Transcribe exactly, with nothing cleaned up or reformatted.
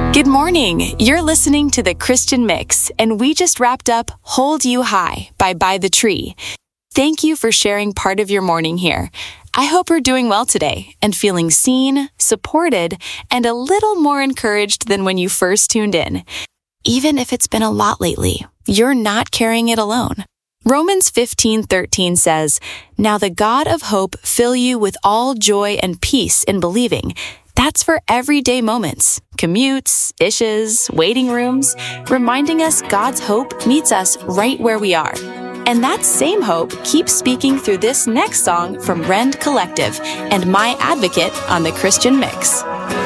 Good morning. You're listening to the Christian Mix, and we just wrapped up Hold You High by By the Tree. Thank you for sharing part of your morning here. I hope you're doing well today and feeling seen, supported, and a little more encouraged than when you first tuned in. Even if it's been a lot lately, you're not carrying it alone. Romans fifteen thirteen says, "Now the God of hope fill you with all joy and peace in believing." That's for everyday moments, commutes, dishes, waiting rooms, reminding us God's hope meets us right where we are. And that same hope keeps speaking through this next song from Rend Collective and My Advocate on the Christian Mix.